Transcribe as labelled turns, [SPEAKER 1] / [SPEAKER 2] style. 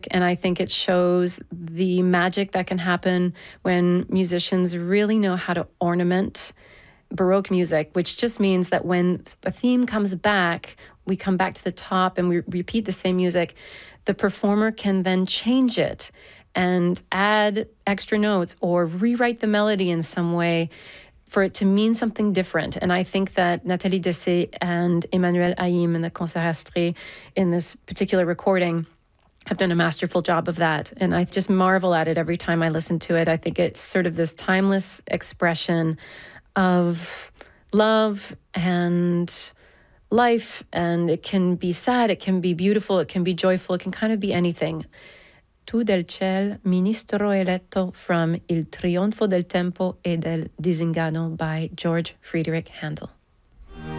[SPEAKER 1] And I think it shows the magic that can happen when musicians really know how to ornament Baroque music, which just means that when a theme comes back, we come back to the top and we repeat the same music. The performer can then change it and add extra notes or rewrite the melody in some way for it to mean something different. And I think that Nathalie Dessay and Emmanuel Haïm in the Concert Astrée in this particular recording have done a masterful job of that. And I just marvel at it every time I listen to it. I think it's sort of this timeless expression of love and life, and it can be sad, it can be beautiful, it can be joyful, it can kind of be anything. Tu del ciel, ministro eletto from Il trionfo del tempo e del disinganno by George Friedrich Handel.